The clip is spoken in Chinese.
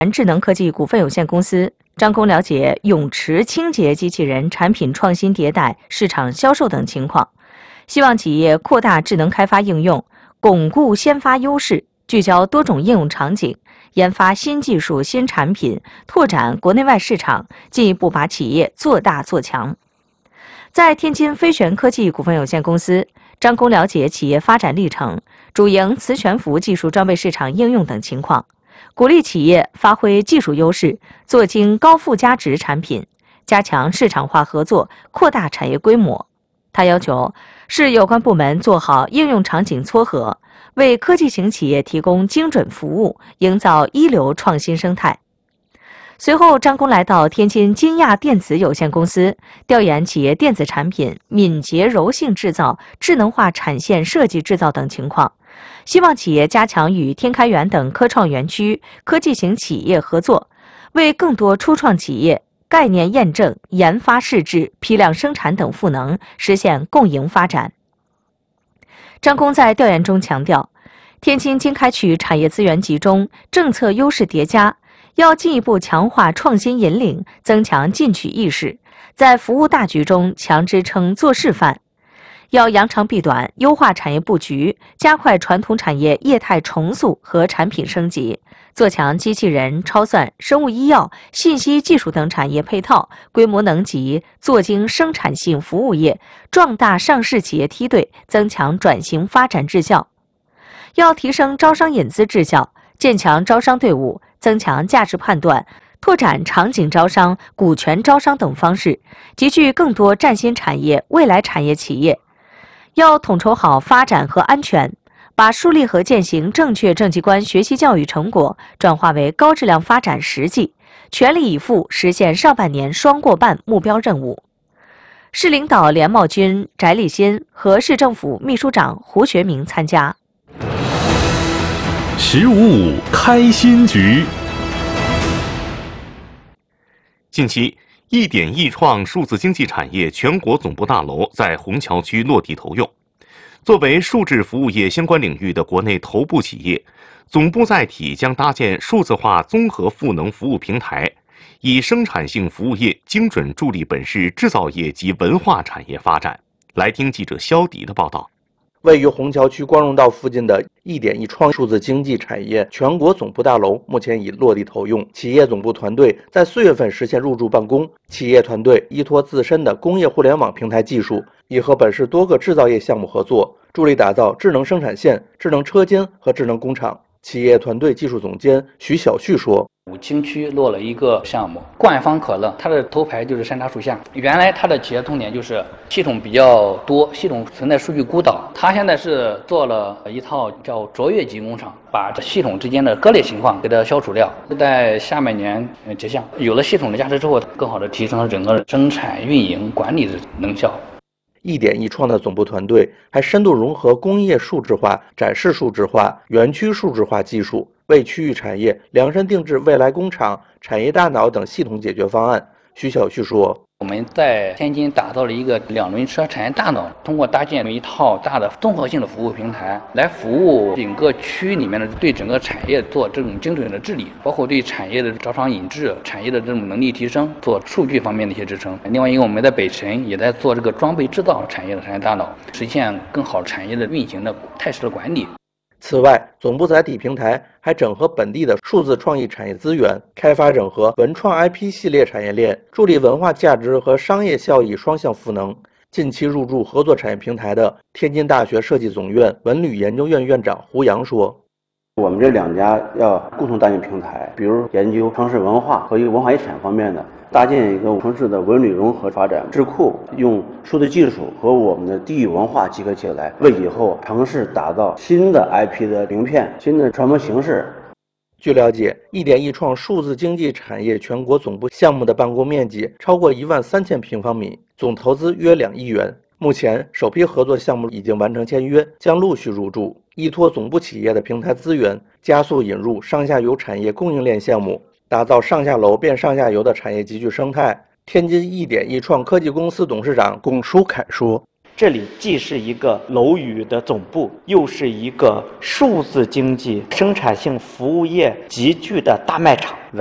智能科技股份有限公司张工了解泳池清洁机器人产品创新迭代、市场销售等情况，希望企业扩大智能开发应用，巩固先发优势，聚焦多种应用场景，研发新技术、新产品，拓展国内外市场，进一步把企业做大做强。在天津飞旋科技股份有限公司，张工了解企业发展历程，主营磁悬浮技术装备市场应用等情况。鼓励企业发挥技术优势，做精高附加值产品，加强市场化合作，扩大产业规模。他要求市有关部门做好应用场景撮合，为科技型企业提供精准服务，营造一流创新生态。随后，张工来到天津金亚电子有限公司，调研企业电子产品敏捷柔性制造、智能化产线设计制造等情况，希望企业加强与天开源等科创园区、科技型企业合作，为更多初创企业概念验证、研发试制、批量生产等赋能，实现共赢发展。张工在调研中强调，天津经开区产业资源集中，政策优势叠加，要进一步强化创新引领，增强进取意识，在服务大局中强支撑做示范。要扬长避短，优化产业布局，加快传统产业业态重塑和产品升级，做强机器人、超算、生物医药、信息技术等产业配套，规模能级，做精生产性服务业，壮大上市企业梯队，增强转型发展质效。要提升招商引资质效，建强招商队伍，增强价值判断，拓展场景招商、股权招商等方式，集聚更多崭新产业、未来产业企业。要统筹好发展和安全，把树立和践行正确政绩观学习教育成果转化为高质量发展实际，全力以赴实现上半年双过半目标任务。市领导连茂军、翟立新和市政府秘书长胡学明参加。 15.5开新局。近期，一点一创数字经济产业全国总部大楼在虹桥区落地投用。作为数字服务业相关领域的国内头部企业，总部载体将搭建数字化综合赋能服务平台，以生产性服务业精准助力本市制造业及文化产业发展。来听记者肖迪的报道。 位于虹桥区光荣道附近的一点一创数字经济产业全国总部大楼目前已落地投用，企业总部团队在4月份实现入驻办公。企业团队依托自身的工业互联网平台技术，已和本市多个制造业项目合作，助力打造智能生产线、智能车间和智能工厂。企业团队技术总监徐小旭说： 武清区落了一个项目，冠方可乐，它的头牌就是山楂树下。原来它的企业痛点就是系统比较多，系统存在数据孤岛。它现在是做了一套叫卓越级工厂，把系统之间的割裂情况给它消除掉，在下半年结项。有了系统的加持之后，更好的提升了整个生产、运营、管理的能效。 一点一创的总部团队还深度融合工业数字化、展示数字化、园区数字化技术，为区域产业量身定制未来工厂、产业大脑等系统解决方案。徐小旭说： 我们在天津打造了一个2轮车产业大脑，通过搭建一套大的综合性的服务平台，来服务整个区里面的对整个产业做这种精准的治理，包括对产业的招商引智、产业的这种能力提升，做数据方面的一些支撑。另外一个，我们在北辰也在做这个装备制造产业的产业大脑，实现更好产业的运行的态势的管理。 此外，总部载体平台还整合本地的数字创意产业资源，开发整合文创 IP 系列产业链，助力文化价值和商业效益双向赋能。近期入驻合作产业平台的天津大学设计总院文旅研究院院长胡杨说： 我们这2家要共同搭建平台，比如研究城市文化和一个文化遗产方面的，搭建一个城市的文旅融合发展智库，用数字技术和我们的地域文化结合起来，为以后城市打造新的 IP 的名片、新的传播形式。 据了解，一点一创数字经济产业全国总部项目的办公面积超过13000平方米，总投资约2亿元。目前，首批合作项目已经完成签约，将陆续入驻。依托总部企业的平台资源，加速引入上下游产业供应链项目，打造上下楼变上下游的产业集聚生态。天津一点一创科技公司董事长龚书凯说： 这里既是一个楼宇的总部，又是一个数字经济生产性服务业集聚的大卖场。